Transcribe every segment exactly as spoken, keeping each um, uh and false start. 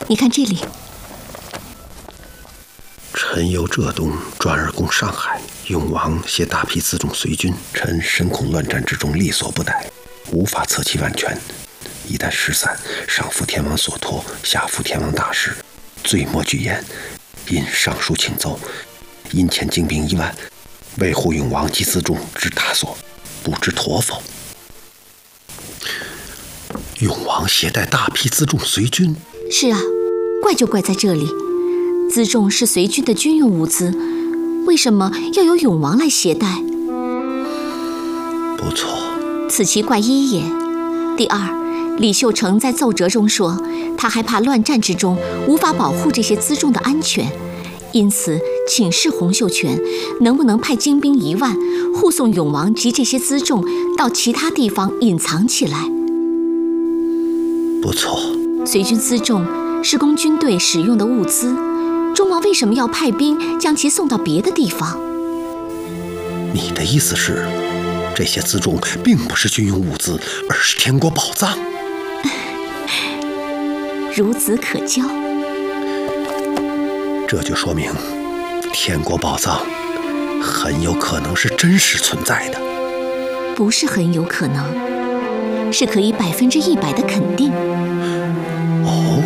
你看这里。 臣由浙东转而攻上海，永王携大批辎重随军，臣深恐乱战之中力所不逮，无法策其万全。一旦失散，上负天王所托，下负天王大事，罪莫惧焉。因上书请奏，因遣精兵一万，维护永王及辎重之大所，不知妥否？永王携带大批辎重随军。 是啊，怪就怪在这里。辎重是随军的军用物资，为什么要由永王来携带？ 不错， 此其怪一也。第二，李秀成在奏折中说，他害怕乱战之中无法保护这些辎重的安全，因此请示洪秀全，能不能派精兵一万护送永王及这些辎重到其他地方隐藏起来。 不错， 随军辎重是供军队使用的物资，中王为什么要派兵将其送到别的地方？ 你的意思是，这些辎重并不是军用物资，而是天国宝藏？ 孺子可教。 这就说明，天国宝藏很有可能是真实存在的。 不是很有可能，是可以百分之一百的肯定。 哦，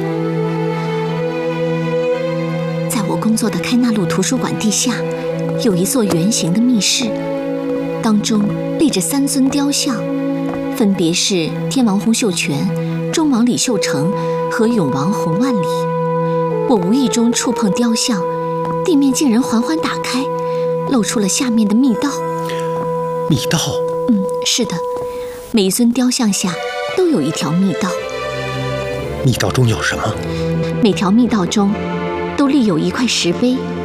在我工作的开纳路图书馆地下，有一座圆形的密室，当中立着三尊雕像，分别是天王洪秀全、中王李秀成和永王洪万里。我无意中触碰雕像，地面竟然缓缓打开，露出了下面的密道。 密道？ 嗯，是的，每一尊雕像下都有一条密道。 密道中有什么？ 每条密道中都立有一块石碑，